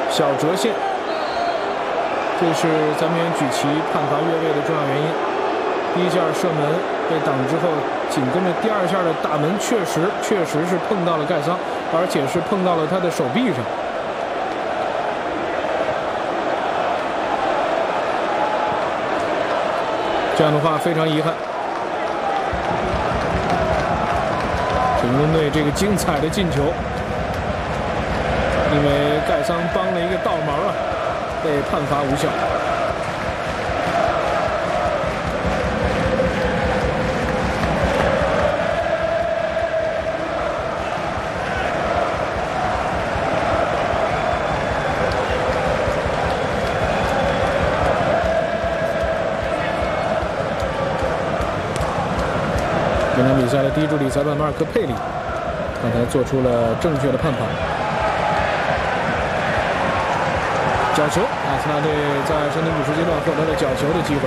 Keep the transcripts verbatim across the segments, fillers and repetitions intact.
小折线，这是咱们举旗判罚越位的重要原因。第一下射门被挡之后，紧跟着第二下的大门确实确实是碰到了盖桑，而且是碰到了他的手臂上。这样的话非常遗憾，水晶宫队这个精彩的进球。 因为盖桑帮了一个倒忙啊，被判罚无效。本场比赛的第一助理裁判马尔科佩里刚才做出了正确的判罚。 角球，阿森纳队在升等补时阶段获得了角球的机会。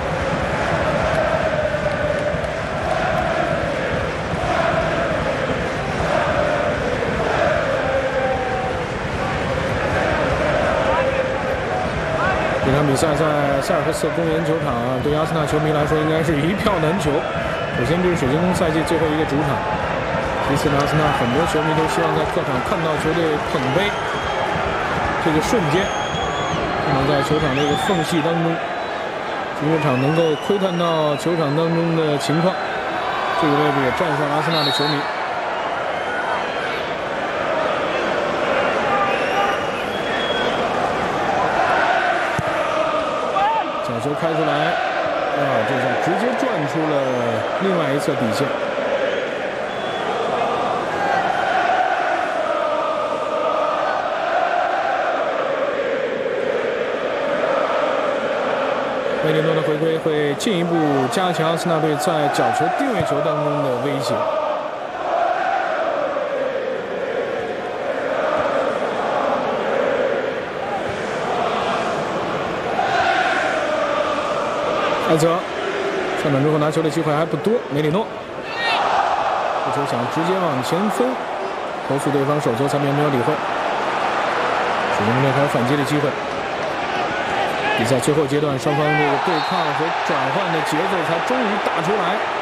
这场比赛在塞尔克斯特公园球场啊，对阿森纳球迷来说应该是一票难求。首先，这是水晶宫赛季最后一个主场；其次呢，阿森纳很多球迷都希望在客场看到球队捧杯这个瞬间。 能在球场这个缝隙当中，足球场能够窥探到球场当中的情况。这个位置也站上阿森纳的球迷。角球开出来，啊，这下直接转出了另外一侧底线。 梅里诺的回归会进一步加强阿森纳队在角球定位球当中的威胁。埃泽上场之后拿球的机会还不多，梅里诺这球想直接往前飞，投诉对方手球，裁判没有理会。水晶宫队还有反击的机会。 比赛最后阶段，双方这个对抗和转换的节奏才终于打出来。